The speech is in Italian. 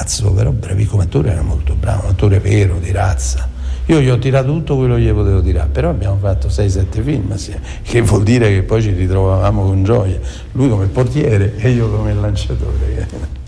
pazzo, però bravi come attore, era molto bravo, un attore vero, di razza. Io gli ho tirato tutto quello che gli potevo tirare, però abbiamo fatto 6-7 film assieme, che vuol dire che poi ci ritrovavamo con gioia, lui come portiere e io come lanciatore.